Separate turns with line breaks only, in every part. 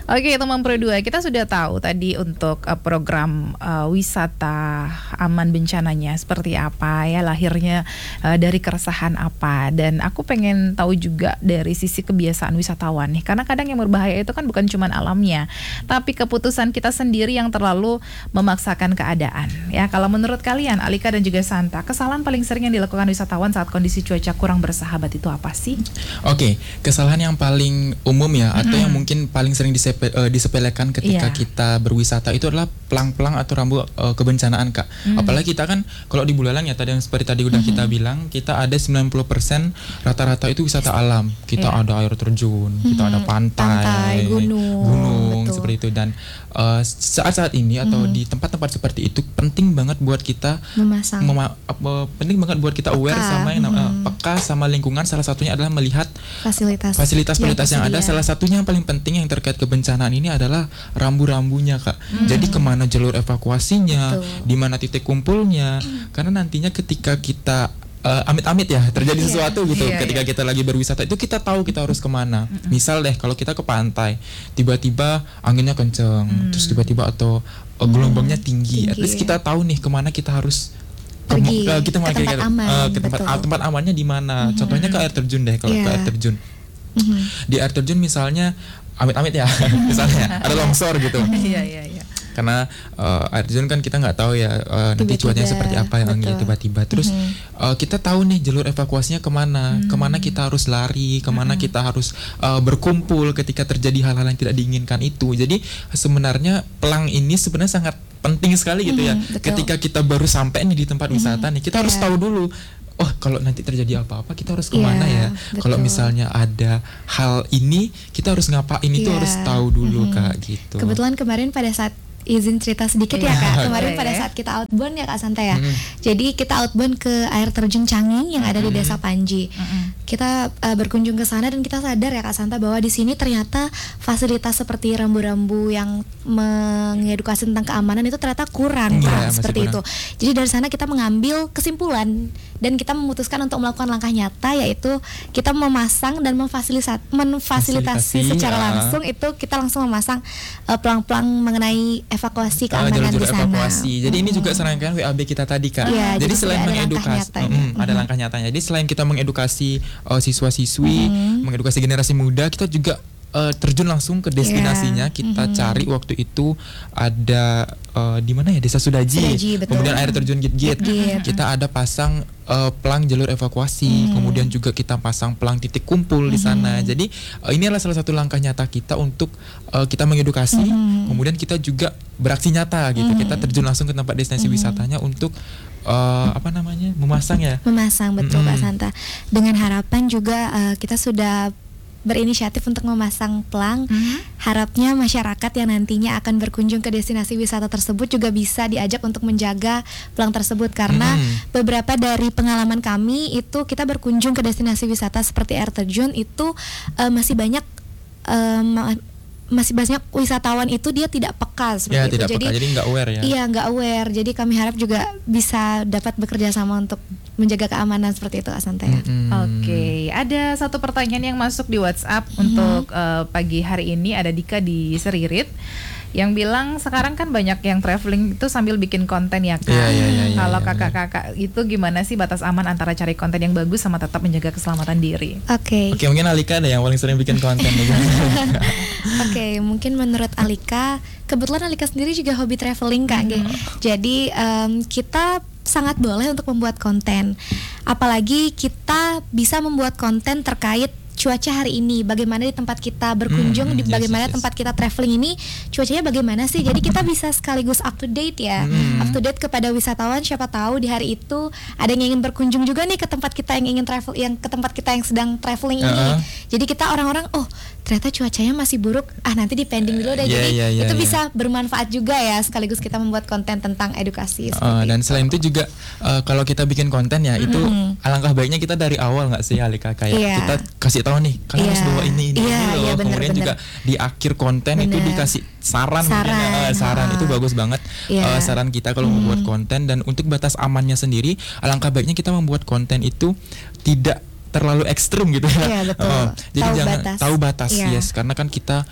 Oke, teman Pro 2, kita sudah tahu tadi untuk program wisata aman bencananya seperti apa ya, lahirnya dari keresahan apa. Dan aku pengen tahu juga dari sisi kebiasaan wisatawan nih, karena kadang yang berbahaya itu kan bukan cuma alamnya, tapi keputusan kita sendiri yang terlalu memaksakan keadaan. Ya, kalau menurut kalian, Alika dan juga Santa, kesalahan paling sering yang dilakukan wisatawan saat kondisi cuaca kurang bersahabat itu apa sih?
Oke, kesalahan yang paling umum ya, atau yang mungkin paling sering disepelekan ketika kita berwisata itu adalah pelang-pelang atau rambu kebencanaan, Kak. Apalagi kita kan kalau di Buleleng ya, tadi yang seperti tadi udah kita bilang, kita ada 90% rata-rata itu wisata alam. Kita ada air terjun, kita ada pantai, gunung seperti itu. Dan saat-saat ini atau di tempat-tempat seperti itu penting banget buat kita penting banget buat kita aware sama yang peka sama lingkungan. Salah satunya adalah melihat fasilitas yang ada. Salah satunya yang paling penting yang terkait kebencanaan ini adalah rambu-rambunya, Kak. Jadi kemana jalur evakuasinya, di mana titik kumpulnya, karena nantinya ketika kita amit-amit ya terjadi sesuatu gitu, ketika kita lagi berwisata itu kita tahu kita harus kemana. Misal deh kalau kita ke pantai, tiba-tiba anginnya kenceng, terus tiba-tiba atau gelombangnya tinggi, at least kita tahu nih kemana kita harus pergi, kita
ke tempat aman,
ke tempat amannya di mana. Contohnya ke air terjun deh, kalau ke air terjun. Di air terjun misalnya amit-amit ya, misalnya ada longsor gitu. Karena air terjun kan kita nggak tahu ya nanti cuacanya seperti apa yang anginnya tiba-tiba. Terus kita tahu nih jalur evakuasinya kemana kita harus lari, kemana kita harus berkumpul ketika terjadi hal-hal yang tidak diinginkan itu. Jadi sebenarnya pelang ini sebenarnya sangat penting sekali gitu ya. Ketika kita baru sampai nih di tempat wisata nih, kita harus tahu dulu. Oh, kalau nanti terjadi apa-apa kita harus kemana ya? Kalau misalnya ada hal ini kita harus ngapain itu harus tahu dulu, Kak, gitu.
Kebetulan kemarin pada saat izin cerita sedikit ya, Kak. Kemarin pada saat kita outbound ya, Kak Santa ya. Jadi kita outbound ke air terjun Canging yang ada di Desa Panji. Kita berkunjung ke sana dan kita sadar ya, Kak Santa, bahwa di sini ternyata fasilitas seperti rambu-rambu yang mengedukasi tentang keamanan itu ternyata kurang seperti itu. Jadi dari sana kita mengambil kesimpulan dan kita memutuskan untuk melakukan langkah nyata, yaitu kita memasang dan memfasilitasi secara langsung itu kita langsung memasang pelang-pelang mengenai evakuasi keamanan di sana.
Jadi ini juga serangkaian WAB kita tadi, Kak. Jadi selain mengedukasi, ada langkah nyatanya. Jadi selain kita mengedukasi siswa-siswi, mengedukasi generasi muda, kita juga terjun langsung ke destinasinya. Kita cari waktu itu ada di mana ya, Desa Sudaji, kemudian air terjun Git-Git. Kita ada pasang pelang jalur evakuasi, kemudian juga kita pasang pelang titik kumpul di sana. Jadi ini adalah salah satu langkah nyata kita untuk kita mengedukasi, kemudian kita juga beraksi nyata gitu. Kita terjun langsung ke tempat destinasi wisatanya untuk memasang ya.
Memasang, betul, Kak Santa. Dengan harapan juga kita sudah berinisiatif untuk memasang pelang. Harapnya masyarakat yang nantinya akan berkunjung ke destinasi wisata tersebut juga bisa diajak untuk menjaga pelang tersebut, karena beberapa dari pengalaman kami itu kita berkunjung ke destinasi wisata seperti air terjun itu masih banyak wisatawan itu dia tidak peka seperti itu.
Jadi nggak aware ya.
Iya, nggak aware. Jadi kami harap juga bisa dapat bekerja sama untuk menjaga keamanan seperti itu, Kak Santa ya.
Oke, ada satu pertanyaan yang masuk di WhatsApp untuk pagi hari ini. Ada Dika di Seririt yang bilang sekarang kan banyak yang traveling itu sambil bikin konten ya, Kak. Kalau kakak-kakak itu gimana sih batas aman antara cari konten yang bagus sama tetap menjaga keselamatan diri?
Oke,
mungkin Alika ada yang paling sering bikin konten.
Oke, mungkin menurut Alika, kebetulan Alika sendiri juga hobi traveling, Kak. Jadi kita sangat boleh untuk membuat konten. Apalagi kita bisa membuat konten terkait cuaca hari ini, bagaimana di tempat kita berkunjung, bagaimana tempat kita traveling ini cuacanya bagaimana sih. Jadi kita bisa sekaligus up to date ya, up to date kepada wisatawan. Siapa tahu di hari itu ada yang ingin berkunjung juga nih ke tempat kita yang ingin travel, yang ke tempat kita yang sedang traveling ini. Jadi kita orang-orang, oh ternyata cuacanya masih buruk, nanti di pending dulu deh. Jadi itu bisa bermanfaat juga ya, sekaligus kita membuat konten tentang edukasi.
Dan selain itu juga kalau kita bikin konten ya, itu alangkah baiknya kita dari awal nggak sih, Alika, kayak kita kasih tahu nih kalian harus bawa ini loh. Kemudian juga di akhir konten itu dikasih saran itu bagus banget. Saran kita kalau membuat konten. Dan untuk batas amannya sendiri, alangkah baiknya kita membuat konten itu tidak terlalu ekstrim gitu ya.
Betul.
Jadi tahu batas, yes, karena kan kita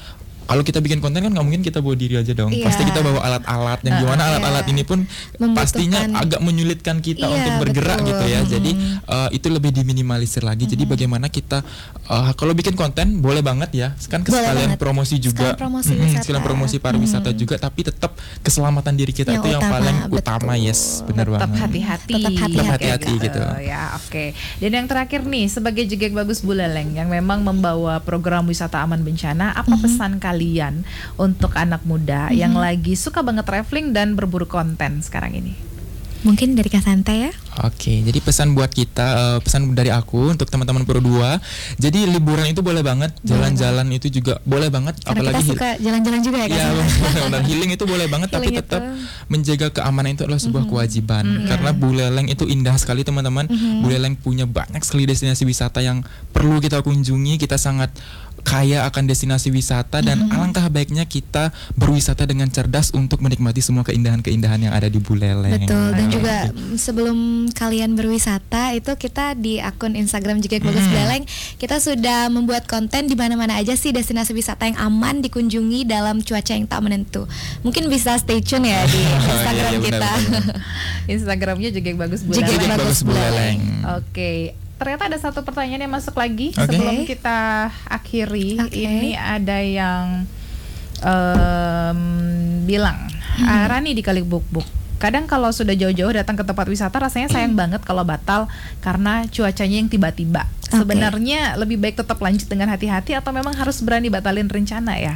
kalau kita bikin konten kan nggak mungkin kita bawa diri aja dong. Pasti kita bawa alat-alat yang gimana alat-alat ini pun pastinya agak menyulitkan kita untuk bergerak gitu ya. Jadi itu lebih diminimalisir lagi. Jadi bagaimana kita kalau bikin konten boleh banget ya, kan sekalian promosi juga, sekalian promosi pariwisata juga, tapi tetap keselamatan diri kita itu yang paling utama. Yes, benar banget.
Tetap hati-hati
gitu.
Ya, oke. Dan yang terakhir nih, sebagai Jegek Bagus Buleleng yang memang membawa program wisata aman bencana, apa pesan kalian untuk anak muda yang lagi suka banget traveling dan berburu konten sekarang ini?
Mungkin dari Kak Santa ya.
Oke, jadi pesan buat kita, pesan dari aku untuk teman-teman Pro 2. Jadi liburan itu boleh banget, jalan-jalan itu juga boleh banget.
Karena apalagi kita suka jalan-jalan juga ya Kak.
Iya, dan healing itu boleh banget, tapi tetap menjaga keamanan itu adalah sebuah kewajiban. Karena Buleleng itu indah sekali teman-teman. Buleleng punya banyak sekali destinasi wisata yang perlu kita kunjungi. Kita sangat kaya akan destinasi wisata dan alangkah baiknya kita berwisata dengan cerdas untuk menikmati semua keindahan-keindahan yang ada di Buleleng.
Betul, dan juga sebelum kalian berwisata itu kita di akun Instagram Jegek Bagus Buleleng kita sudah membuat konten di mana-mana aja sih destinasi wisata yang aman dikunjungi dalam cuaca yang tak menentu. Mungkin bisa stay tune ya di Instagram kita.
Instagramnya Jegek Bagus Buleleng.
Jegek Bagus Buleleng.
Oke. Ternyata ada satu pertanyaan yang masuk lagi sebelum kita akhiri. Ini ada yang bilang, Rani di Kalibukbuk, kadang kalau sudah jauh-jauh datang ke tempat wisata rasanya sayang banget kalau batal karena cuacanya yang tiba-tiba. Sebenarnya lebih baik tetap lanjut dengan hati-hati atau memang harus berani batalin rencana ya?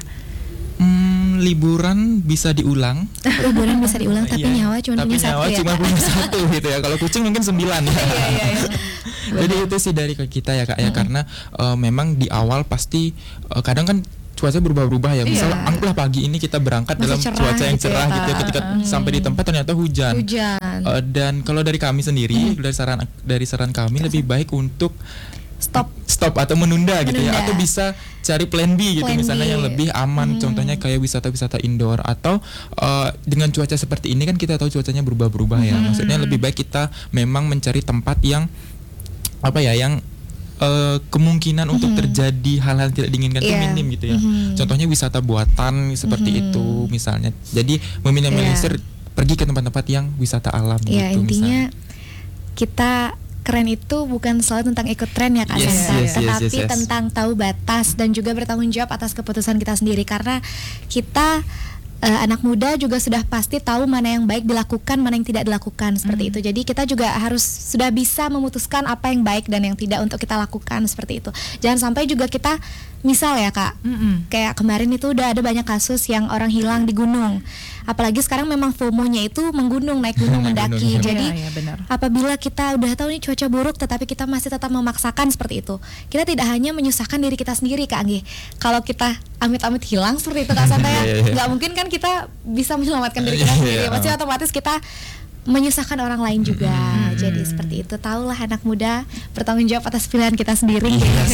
Liburan bisa diulang.
Liburan bisa diulang tapi nyawa cuma punya satu ya.
Cuma punya satu gitu ya. Kalau kucing mungkin 9 ya. Jadi itu sih dari kita ya Kak ya, karena memang di awal pasti kadang kan cuaca berubah-ubah ya. Misal anggaplah pagi ini kita berangkat dalam cuaca yang cerah gitu ya, ketika sampai di tempat ternyata hujan. Dan kalau dari kami sendiri, dari saran kami lebih baik untuk stop atau menunda gitu ya, atau bisa cari plan B gitu, misalnya yang lebih aman, contohnya kayak wisata-wisata indoor, atau dengan cuaca seperti ini kan kita tahu cuacanya berubah-berubah ya, maksudnya lebih baik kita memang mencari tempat yang yang kemungkinan untuk terjadi hal-hal tidak diinginkan itu minim gitu ya, contohnya wisata buatan seperti itu misalnya, jadi meminimalisir pergi ke tempat-tempat yang wisata alam gitu.
Intinya kita keren itu bukan selalu tentang ikut tren ya Kak Santa, tetapi tentang tahu batas dan juga bertanggung jawab atas keputusan kita sendiri, karena kita anak muda juga sudah pasti tahu mana yang baik dilakukan, mana yang tidak dilakukan seperti itu. Jadi kita juga harus sudah bisa memutuskan apa yang baik dan yang tidak untuk kita lakukan seperti itu. Jangan sampai juga kita misal ya Kak, kayak kemarin itu udah ada banyak kasus yang orang hilang di gunung. Apalagi sekarang memang FOMO-nya itu naik gunung mendaki. Jadi apabila kita udah tahu nih cuaca buruk tetapi kita masih tetap memaksakan seperti itu, kita tidak hanya menyusahkan diri kita sendiri Kak Anggi. Kalau kita amit-amit hilang seperti itu Kak Santa ya, nggak mungkin kan kita bisa menyelamatkan diri kita sendiri. Pasti otomatis kita menyusahkan orang lain juga. Jadi seperti itu, tahulah anak muda bertanggung jawab atas pilihan kita sendiri.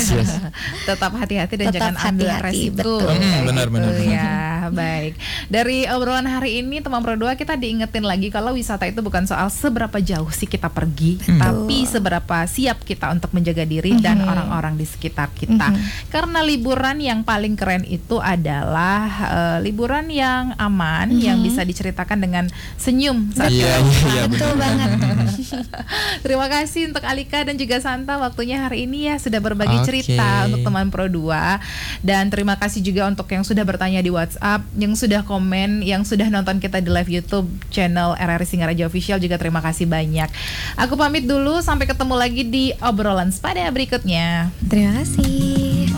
Tetap hati-hati dan jangan ambil resiko.
Benar-benar.
Ya, baik. Dari obrolan hari ini teman Pro 2 kita diingetin lagi kalau wisata itu bukan soal seberapa jauh sih kita pergi, tapi seberapa siap kita untuk menjaga diri dan orang-orang di sekitar kita. Karena liburan yang paling keren itu adalah liburan yang aman, yang bisa diceritakan dengan senyum saat
betul banget.
Terima kasih untuk Alika dan juga Santa waktunya hari ini ya, sudah berbagi cerita untuk teman Pro 2. Dan terima kasih juga untuk yang sudah bertanya di WhatsApp, yang sudah komen, yang sudah nonton kita di live YouTube channel RRI Singaraja Official juga terima kasih banyak. Aku pamit dulu, sampai ketemu lagi di obrolan sepada berikutnya.
Terima kasih.